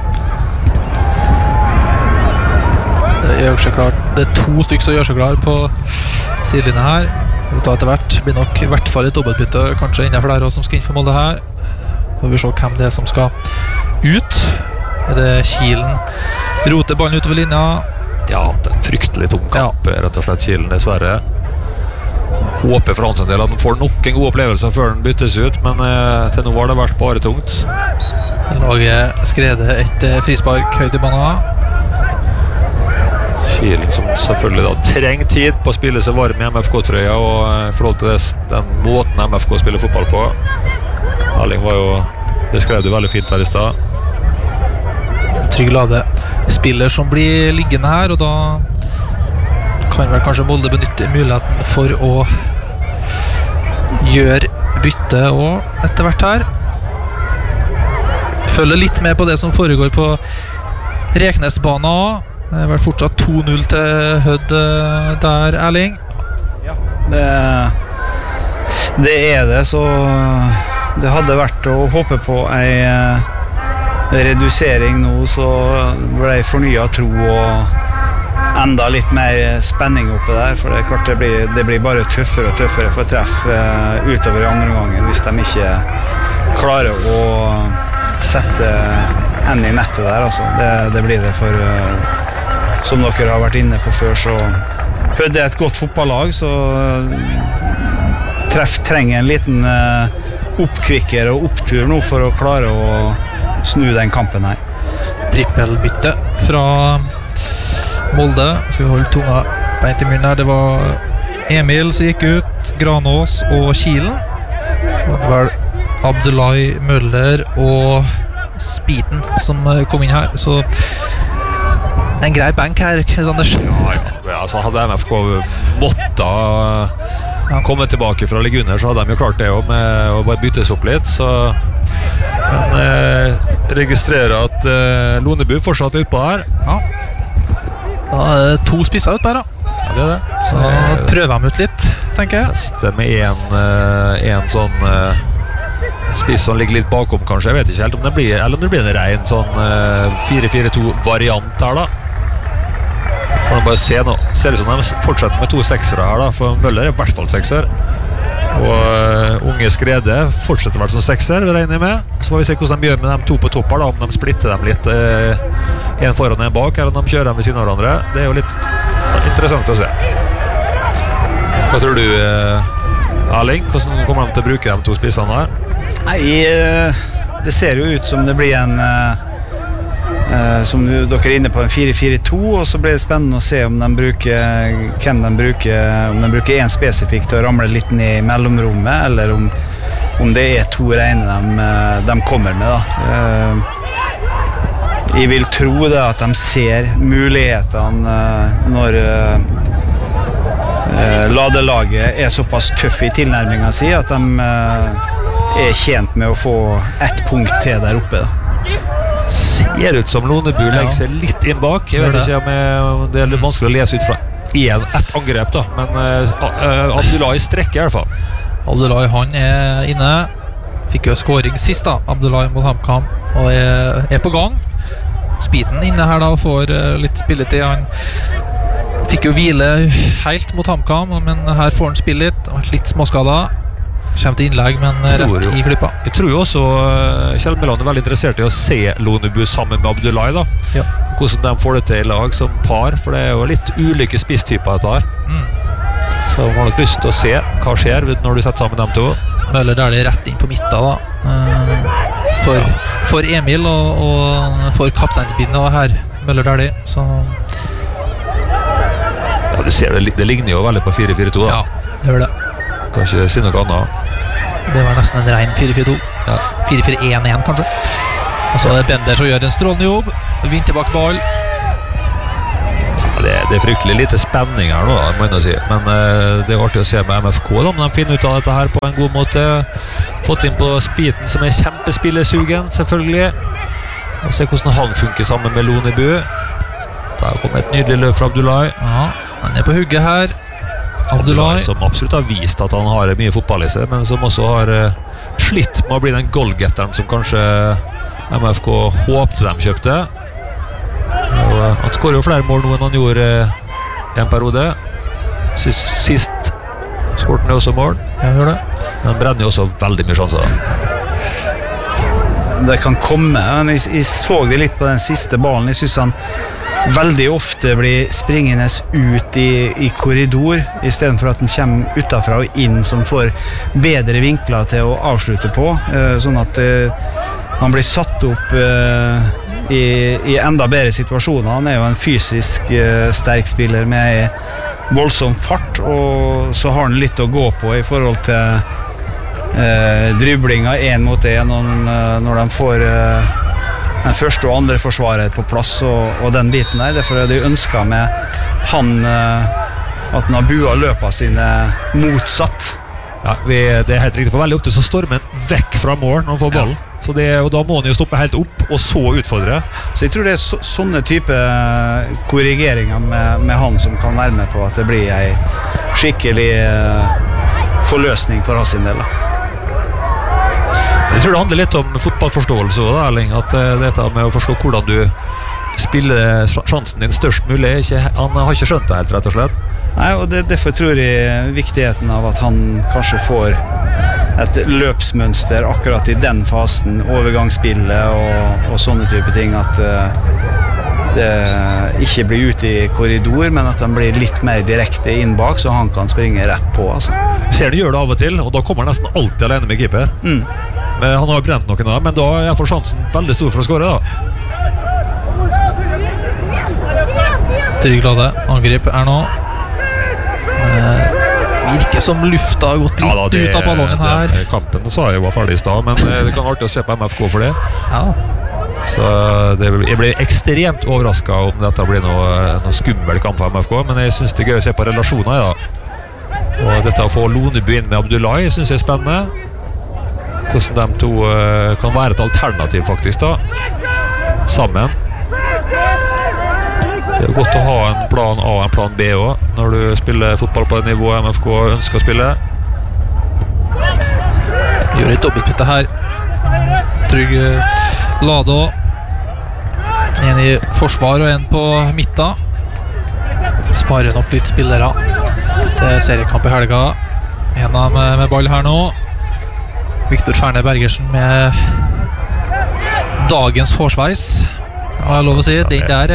Det gjør seg klart. Det er 2 stykker som gjør seg klar på sidelinjen her. Vi tar etter hvert. Det blir nok i hvert fall et dobbeltbytte. Kanskje enda flere som skal inn for Molde her. Får vi se hvem det er som skal ut. Er det Kielen? Roter ballen utover linja. Ja, det er en fryktelig tung kamp, rett og slett Kielen, dessverre. Håper for hans del at han får nok en god opplevelse før den byttes ut, men til nå har det vært bare tungt. Laget Skredet et frispark høyt i banen. Kielen som selvfølgelig da trenger tid på å spille seg varm i MFK-trøya, og i forhold til den måten MFK spiller fotball på. Erling var jo, det skrev du veldig fint her i sted. Trygg Lade spiller som blir liggende her, og da kan vel kanskje Molde benytte muligheten for å gjøre bytte og etter hvert her. Følger litt med på det som foregår på Reknesbanen. Det er vel fortsatt 2-0 til Hødd der, Erling. Ja, det er det, så det hadde vært å håpe på en redusering nå, så ble jeg fornyet tro og enda litt mer spenning oppe der, for det er klart det blir bare tøffere og tøffere for treff utover i andre gangen hvis de ikke klarer å sette enden i nettet der, altså. Det blir det for som dere har vært inne på før, så Hødd er et godt fotballag, så treff trenger en liten oppkvikker og opptur nå for å klare å snu den kampen her. Trippelbytte fra Molde. Skal vi holde tunga beint i munnen her. Det var Emil som gikk ut, Granås og Kielen. Det var Abdullahi Møller og Spiten som kom inn her, så en grei bank her, Anders. Ja, altså hadde MFK måttet komme tilbake fra Liguner, så hadde de jo klart det også, med å bare byttes opp litt, så men registrerer at Lonebu fortsatt er utpå her. Ja. Da er det 2 spisser utpå her da. Ja, det er det. Så prøver de ut litt, tenker jeg. Teste med en sånn spiss som ligger litt bakom kanskje. Jeg vet ikke helt om det blir, eller om det blir en ren sånn 4-4-2 variant her da. Får man bare se nå. Ser ut som de fortsetter med 2 seksere her da, for Møller er i hvert fall sekser. Og unge Skrede fortsetter vel som sekser, regner jeg med. Så får vi se hvordan de gjør med de 2 på topp her da, om de splitter dem litt en foran og en bak, eller om de kjører dem ved siden av hverandre. Det er jo litt interessant å se. Hva tror du, Erling? Hvordan kommer de til å bruke de 2 spissene her? Nei, det ser jo ut som det blir en som dere er inne på, en 4-4-2, og så blir det spennende å se om de bruker hvem de bruker, om de bruker en spesifikk til å ramle litt ned i mellomrommet, eller om det er 2 reine de kommer med da. Jeg vil tro det at de ser mulighetene når ladelaget er såpass tøff i tilnærmingen si at de er tjent med å få 1 punkt til der oppe da. Ser ut som Lonebu legger seg litt inn bak. Jeg vet ikke om det er litt vanskelig å lese ut fra ett angrep da, men Abdullahi strekker i hvert fall. Abdullahi han er inne. Fikk jo scoring sist da, Abdullahi mot HamKam, og er på gang. Spiten inne her da og får litt spilletid. Han fikk jo hvile helt mot HamKam, men her får han spille litt. Litt småskadet. Kommer til innlegg, men rett i klippa. Jeg tror jo også Kjell Meland er veldig interessert i å se Lonebu sammen med Abdullahi da. Ja. Hvordan de får det til i lag som par, for det er jo litt ulike spisstyper dette her. Så Så man har nok lyst til å se hva skjer når du setter sammen dem to. Møller der det rett inn på midten da. For Emil og for kapteinsbindet her. Møller der det, så... Ja, du ser det ligner jo veldig på 4-4-2 da. Ja, det gjør det. Kan ikke si noe annet. Det var nesten en ren 4-4-2. Ja. 4-4-1-1 kanskje. Og så er det Bender som gjør en strålende jobb. Vinner tilbake ball. Det er fryktelig lite spenning her nå, må jeg si. Men det er artig å se med MFK da, om de finner ut av dette her på en god måte. Fått inn på Spiten, som er kjempespillesugen, selvfølgelig. Og se hvordan han funker sammen med Lonibu. Da kommer et nydelig løp fra Abdullahi. Ja, han er på hugget her. Abdullahi som absolutt har vist at han har mye fotball i seg, men som også har slitt med å bli den goalgetteren som kanskje MFK håpte de kjøpte. Og han skårer jo flere mål nå enn han gjorde i en periode. Sist skåret han jo også mål. Ja, gjør det. Men han brenner jo også veldig mye sjanser. Det kan komme, men jeg så det litt på den siste ballen. Jeg synes han veldig ofte blir springende ut i korridor, i stedet for at han kommer utenfra og inn, som får bedre vinkler til å avslutte på, sånn at han blir satt opp i enda bedre situasjoner. Han er jo en fysisk sterk spiller med voldsom fart, og så har han litt å gå på i forhold til driblinger 1 mot 1 når de får den første og andre forsvaret på plass og den biten der. Derfor er det ønsket med han at han har bua løpene sine motsatt. Ja, det er helt riktig, for veldig ofte så stormer han vekk fra mål når han får ballen. Så og da må han jo stoppe helt opp og så utfordre. Så jeg tror det er sånne type korrigeringer med han som kan være med på at det blir en skikkelig forløsning for hans del. Jeg tror det handler litt om fotballforståelse også, Erling, at dette med å forstå hvordan du spiller sjansen din størst mulig, han har ikke skjønt det helt, rett og slett. Nei, og derfor tror jeg viktigheten av at han kanskje får et løpsmønster akkurat i den fasen, overgangsspillet og sånne type ting, at det ikke blir ute i korridor, men at han blir litt mer direkte inn bak, så han kan springe rett på. Altså. Ser du gjør det av og til, og da kommer han nesten alltid alene med keeper. Han har brent noen av dem, men da er for sjansen veldig stor for å skåre da. Tryglade angrep nå. Virker som lufta har gått litt ut av ballongen her. Kampen sa jeg var ferdig i sted, men det kan artig å se på MFK for det. Ja. Så jeg ble ekstremt overrasket om dette blir noe skummel kamp av MFK, men jeg synes det er gøy å se på relasjoner da. Og dette å få Lonibu inn med Abdullahi synes jeg er spennende. Hvordan de to kan være et alternativ faktisk da, sammen. Det er jo godt å ha en plan A og en plan B også, når du spiller fotball på det nivået MFK ønsker å spille. Gjør et dobbeltbytte her. Trygg Lado. En i forsvar og en på midten. Sparer nok litt spillere. Det er seriekamp i helga. En av med ball her nå. Viktor Ferne Bergersen med dagens hårsveis. Hva er lov å si? Den der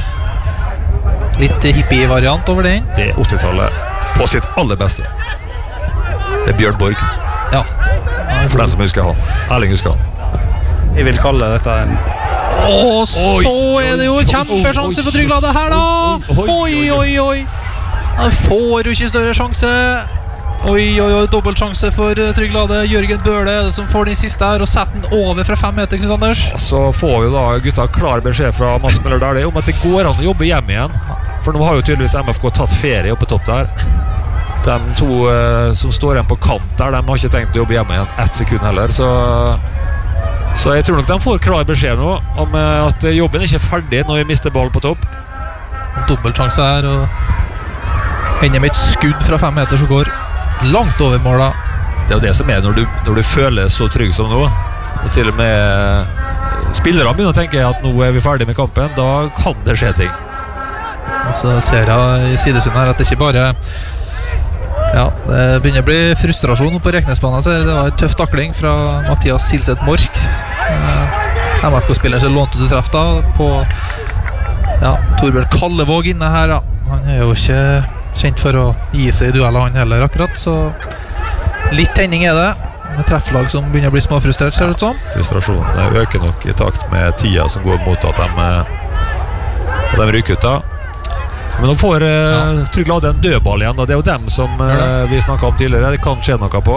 litt hippie-variant over den. Det er 80-tallet på sitt aller beste. Det er Bjørn Borg. Ja. For den som husker han. Erling husker han. Jeg vil kalle dette en... Og så er det jo kjempesjanse for Tryglade her da. Oi. Han får jo ikke større sjanse. Oi, dobbeltsjanse for Tryglade. Jørgen Bøhle er det som får den siste her og setter den over fra 5 meter, Knut Anders. Så får vi da gutta klar beskjed fra Mads Møller Dæhlie om at det går an å jobbe hjem igjen. For nå har jo tydeligvis MFK tatt ferie oppe topp der. De to som står igjen på kant der, de har ikke tenkt å jobbe hjemme igjen 1 sekund heller. Så jeg tror nok de får klar beskjed nå om at jobben ikke er ferdig når vi mister ball på topp. Dobbeltsjanse her og hender med et skudd fra 5 meter som går langt over måla. Det er jo det som er når du føler så trygg som nå. Og til og med spillerne begynner å tenke at nå er vi ferdig med kampen. Da kan det skje ting. Og så ser jeg i sidesynet her at det ikke bare det begynner å bli frustrasjon på Reknesbanen. Det var en tøff takling fra Mathias Silseth Mork. MFK-spilleren som lånte til treff da på Torbjørn Kallevåg inne her da. Han er jo ikke kjent for å gi seg I dueller han heller akkurat, så litt tenning det med trefflag som begynner å bli småfrustrert, ser det ut som. Frustrasjonen øker nok I takt med tida som går mot at de rykker ut da. Men de får Trygg Lade en dødball igjen, og det jo dem som vi snakket om tidligere. Det kan skje noe på.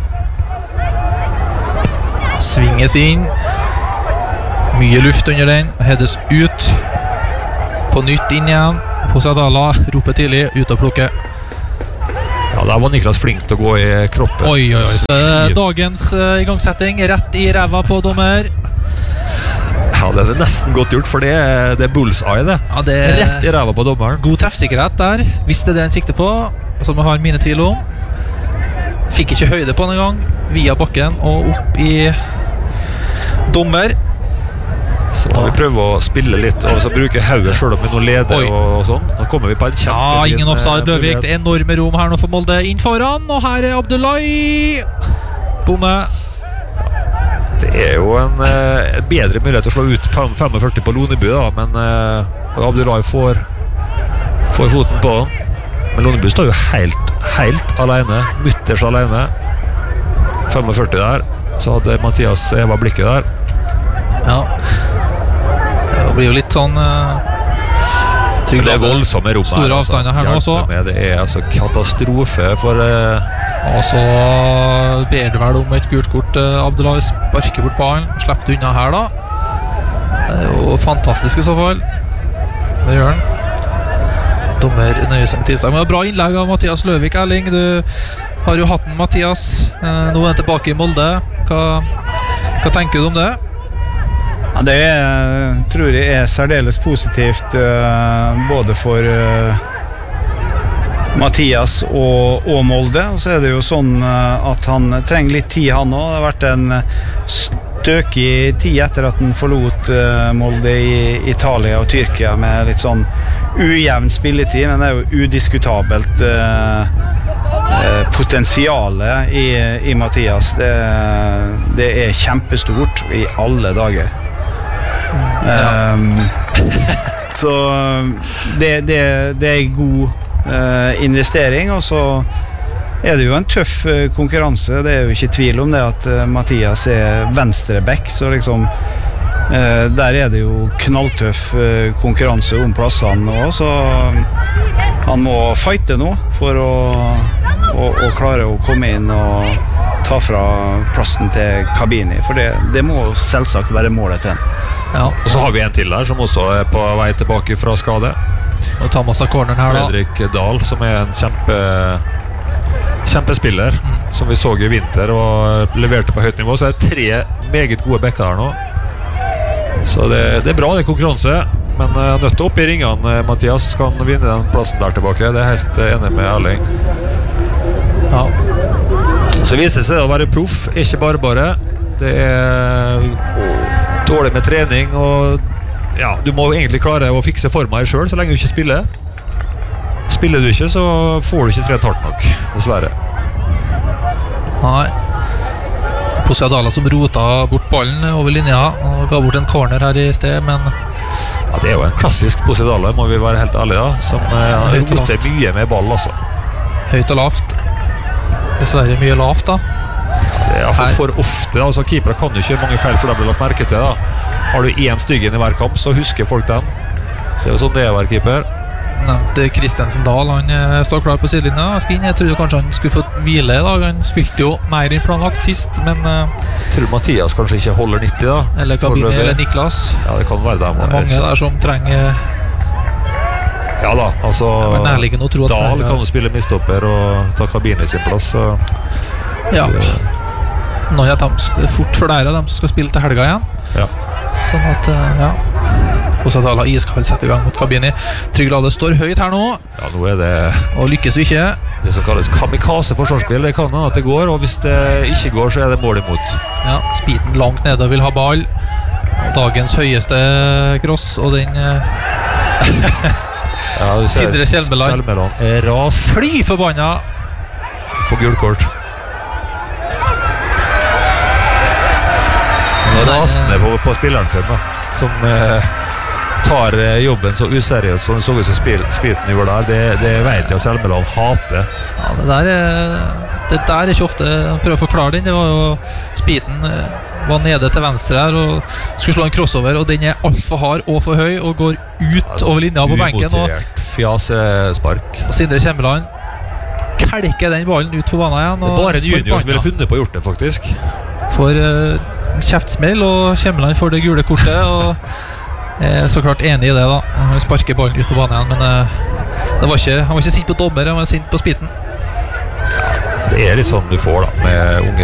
Svinges inn. Mye luft under den. Hedes ut. På nytt inn igjen. Posadala roper tidlig, ut og plukke. Ja, der var Niklas flink til å gå I kroppen. Oi. Så dagens igangsetting rett I ræva på dommer. Ja, det nesten godt gjort, for det bullseye det. Ja, det rett I ræva på dommeren. God treffsikkerhet der, hvis det han sikter på, som jeg har mine tvil om. Fikk ikke høyde på en gang, via bakken og opp I dommer. Så må vi prøve å spille litt og så bruke hodet selv om vi nå leder og sånn. Nå kommer vi på en kjempe. Ja, ingen offside, Løvik. Det enorme rom her nå for Molde inn foran, og her Abdullahi. Bomme. Det jo en bedre mulighet å slå ut 45 på Loneby da, men Abdullahi får foten på den. Men Loneby står jo helt alene, mutters alene. 45 der, så hadde Mathias Eva blikket der. Ja. Det blir jo litt sånn Trygg Lade. Det voldsomme rom store avstander her nå også. Det altså katastrofe for og så ber det vel om et gult kort. Abdullahi sparker bort ballen, slipper unna her da. Det jo fantastisk I så fall. Det gjør han. Dommer nøyer seg med tilslag. Men det bra innlegg av Mathias Løvik. Erling, du har jo hatt den Mathias. Nå han tilbake I Molde. Hva tenker du om det? Ja, det tror jeg særdeles positivt både for Mathias og Molde. Og så det jo sånn at han trenger litt tid han også. Det har vært en støkig tid etter at han forlot Molde I Italia og Tyrkia med litt sånn ujevn spilletid, men det jo udiskutabelt potensialet I Mathias. Det kjempestort I alle dager. Så det en god investering, og så det jo en tøff konkurranse. Det jo ikke tvil om det at Mathias venstreback, så liksom der det jo knalltøff konkurranse om plassene nå, så han må fighte nå for å klare å komme inn og ta fra plassen til Kabini, for det må selvsagt være målet til han. Ja. Og så har vi en til der som også på vei tilbake fra skade. Og Thomas av corneren her Fredrik Dahl, som en kjempespiller som vi så I vinter og leverte på høyt nivå. Så det 3 meget gode bekker her nå. Så det bra, det konkurranse. Men nødt til opp I ringene, Mathias, skal han vinne den plassen der tilbake. Det helt enig med Erling. Ja. Så viser det seg å være proff, ikke bare. Det dårlig med trening, og ja, du må egentlig klare å fikse formen I selv så lenge du ikke spiller. Spiller du ikke, så får du ikke trent hardt nok, dessverre. Nei. Posadala som rota bort ballen over linja og ga bort en corner her I sted, men ja, det jo en klassisk Posadala, må vi være helt ærlige da, som har gjort det mye med ball, altså. Høyt og lavt. Dessverre mye lavt da. Det for ofte, altså keepere kan jo ikke gjøre mange feil for de blir lagt merke til da. Har du en styggen I hver kamp, så husker folk den. Det jo sånn det å være keeper. Nevnte Kristensen Dahl, han står klar på sidelinja. Jeg trodde kanskje han skulle fått hvile I dag. Han spilte jo mer enn planlagt sist, men tror Mathias kanskje ikke holder 90 da. Eller Kabini, eller Niklas. Ja, det kan være det. Det mange der som trenger ja da, altså Dahl kan jo spille midtstopper og ta Kabini sin plass, så ja. Noen av dem fort for dere, de skal spille til helga igjen. Ja. Sånn at, ja. Posadala iskall setter I gang mot Kabini. Trygg Lade står høyt her nå. Ja, nå det og lykkes vi ikke. Det som kalles kamikaze-forsvarsspill, det kan at det går, og hvis det ikke går, så det mål imot. Ja, Spiten langt nede og vil ha ball. Dagens høyeste cross, og den ja, Sindre Kjelmeland ras. Fly forbanna. Får gult kort. Han rasende på spilleren sin da, som tar jobben så useriøst som det så ut som Spiten gjorde der, det vet jeg at Selmeland hater. Ja, det der er ikke ofte han prøver å forklare den. Det var jo Spiten var nede til venstre her og skulle slå en crossover, og den er alt for hard og for høy og går ut over linja på benken. Umotivert fjasespark. Og Sindre Kjemmeland kelker den ballen ut på banen igjen. Det er bare en junior som ville funnet på å gjort det, faktisk. For kjeftsmell, og Kjemmeland får det gule kortet, og er så klart enig i det da. Han sparker ballen ut på banen igjen, men han var ikke sint på dommer, han var sint på Spiten. Det er litt sånn du får da med unge